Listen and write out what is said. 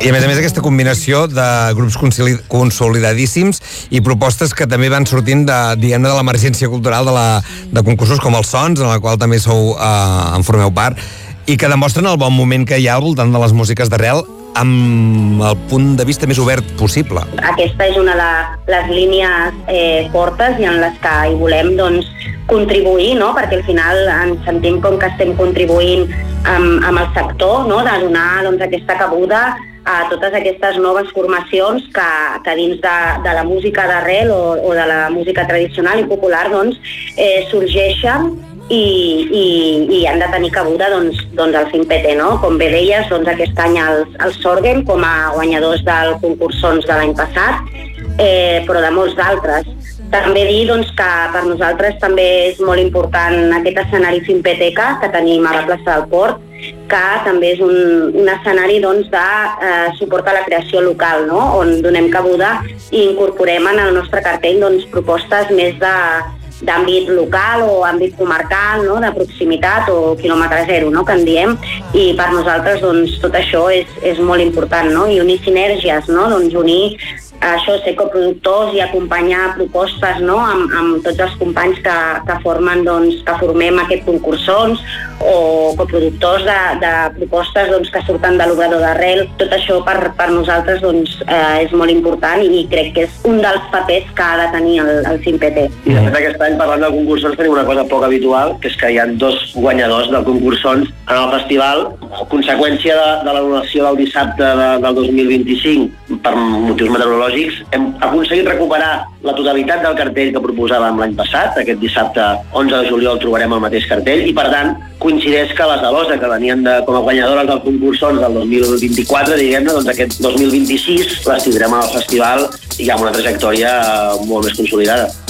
I a més aquesta combinació de grups consolidadíssims i propostes que també van sortint de l'emergència cultural de concursos com els Sons, en la qual també en formeu part, i que demostren el bon moment que hi ha al voltant de les músiques d'arrel amb el punt de vista més obert possible. Aquesta és una de les línies fortes i en les que hi volem contribuir, no? Perquè al final ens sentim com que estem contribuint amb el sector, no? De donar aquesta cabuda a totes aquestes noves formacions que dins de la música d'arrel o de la música tradicional i popular sorgeixen i han de tenir cabuda al FIMPT, no? Com bé deies, aquest any els Sorgen com a guanyadors del concurs Sons de l'any passat, però de molts d'altres. També dir que per nosaltres també és molt important aquest escenari FIMPTeca que tenim a la plaça del Port, que també és un escenari de suport a la creació local, no? On donem cabuda i incorporem en el nostre cartell propostes més d'àmbit local o àmbit comarcal, no? De proximitat o quilòmetre zero, no? Que en diem, i per nosaltres tot això és molt important, no? I unir sinergies, no? Unir això, ser coproductors i acompanyar propostes, no? Amb tots els companys que formem aquest concurs Sons, o coproductors de propostes que surten de l'obrador d'arrel. Tot això per nosaltres és molt important i crec que és un dels papers que ha de tenir el FIMPT. I de fet aquest any, parlant del concurs Sons, tenim una cosa poc habitual, que és que hi ha 2 guanyadors del concurs Sons en el festival. A conseqüència de l'anul·lació del dissabte del 2025 per motius meteorològics, hem aconseguit recuperar la totalitat del cartell que proposàvem l'any passat. Aquest dissabte 11 de juliol trobarem el mateix cartell i, per tant, coincideix que les de l'Osa, que venien com a guanyadores del concurs Sons del 2024, diguem-ne, aquest 2026 les tindrem al festival i amb una trajectòria molt més consolidada.